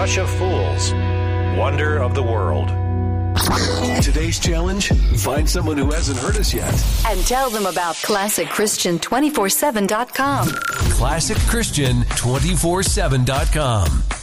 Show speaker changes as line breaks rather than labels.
Crush of Fools, Wonder of the World.
Today's challenge, find someone who hasn't heard us yet.
And tell them about ClassicChristian247.com.
ClassicChristian247.com.